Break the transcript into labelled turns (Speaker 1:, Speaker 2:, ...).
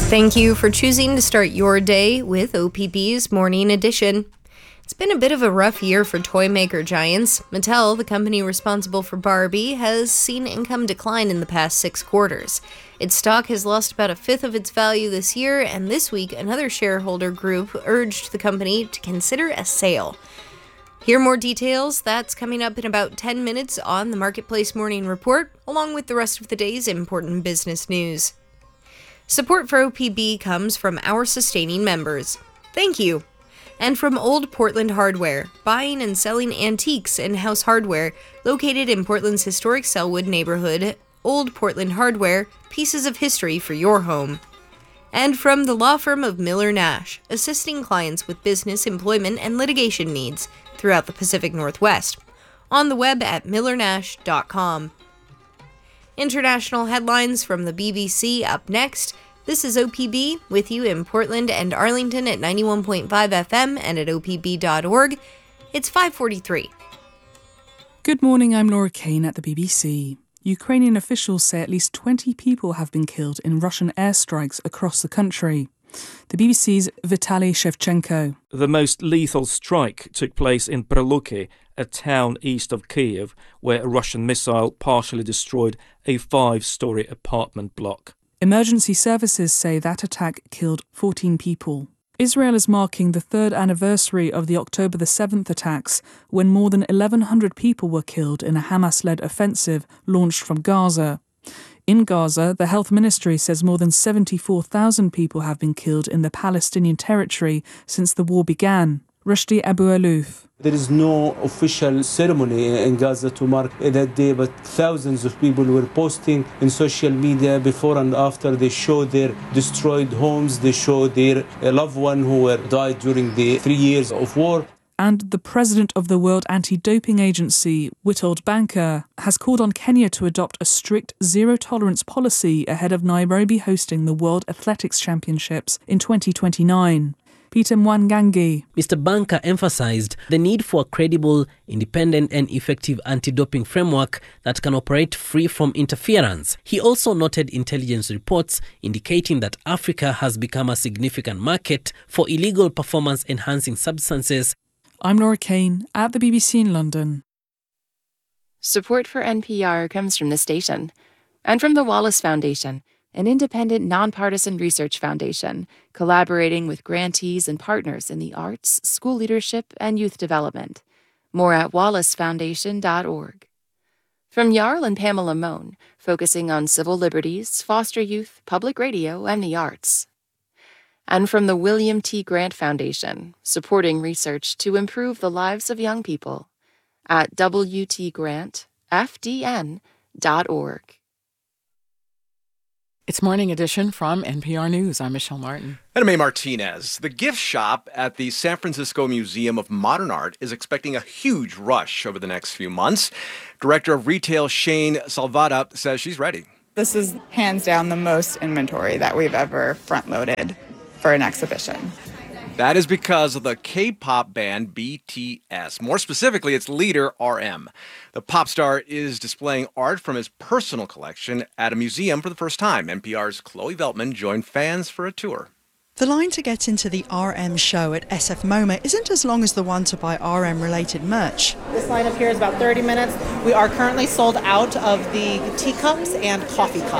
Speaker 1: Thank you for choosing to start your day with OPB's Morning Edition. It's been a bit of a rough year for toy maker giants. Mattel, the company responsible for Barbie, has seen income decline in the past 6 quarters. Its stock has lost about a fifth of its value this year, and this week another shareholder group urged the company to consider a sale. Hear more details? That's coming up in about 10 minutes on the Marketplace Morning Report, along with the rest of the day's important business news. Support for OPB comes from our sustaining members. Thank you. And from Old Portland Hardware, buying and selling antiques and house hardware, located in Portland's historic Sellwood neighborhood. Old Portland Hardware, pieces of history for your home. And from the law firm of Miller Nash, assisting clients with business, employment, and litigation needs throughout the Pacific Northwest. On the web at millernash.com. International headlines from the BBC up next. This is OPB with you in Portland and Arlington at 91.5 FM and at opb.org. It's 5:43.
Speaker 2: Good morning, I'm Laura Kane at the BBC. Ukrainian officials say at least 20 people have been killed in Russian airstrikes across the country. The BBC's Vitaly Shevchenko.
Speaker 3: The most lethal strike took place in Preluki, a town east of Kyiv, where a Russian missile partially destroyed a 5-story apartment block.
Speaker 2: Emergency services say that attack killed 14 people. Israel is marking the 3rd anniversary of the October the 7th attacks, when more than 1,100 people were killed in a Hamas-led offensive launched from Gaza. In Gaza, the health ministry says more than 74,000 people have been killed in the Palestinian territory since the war began. Rushdie Abu-Alouf.
Speaker 4: There is no official ceremony in Gaza to mark that day, but thousands of people were posting in social media before and after. They show their destroyed homes, they show their loved ones who were died during the 3 years of war.
Speaker 2: And the president of the World Anti-Doping Agency, Witold Banker, has called on Kenya to adopt a strict zero-tolerance policy ahead of Nairobi hosting the World Athletics Championships in 2029. Peter Mwangangi.
Speaker 5: Mr. Banker emphasized the need for a credible, independent and effective anti-doping framework that can operate free from interference. He also noted intelligence reports indicating that Africa has become a significant market for illegal performance-enhancing substances.
Speaker 2: I'm Laura Kane at the BBC in London.
Speaker 6: Support for NPR comes from the station and from the Wallace Foundation, an independent, nonpartisan research foundation collaborating with grantees and partners in the arts, school leadership, and youth development. More at wallacefoundation.org. From Jarl and Pamela Mohn, focusing on civil liberties, foster youth, public radio, and the arts. And from the William T. Grant Foundation, supporting research to improve the lives of young people at wtgrantfdn.org.
Speaker 7: It's Morning Edition from NPR News. I'm Michelle Martin.
Speaker 8: And I'm A. Martinez. The gift shop at the San Francisco Museum of Modern Art is expecting a huge rush over the next few months. Director of Retail Shane Salvata says she's ready.
Speaker 9: This is hands down the most inventory that we've ever front-loaded for an exhibition.
Speaker 8: That is because of the K-pop band BTS. More specifically, its leader, RM. The pop star is displaying art from his personal collection at a museum for the first time. NPR's Chloe Veltman joined fans for a tour.
Speaker 10: The line to get into the RM show at SF MoMA isn't as long as the one to buy RM-related merch.
Speaker 11: This line up here is about 30 minutes. We are currently sold out of the teacups and coffee cups.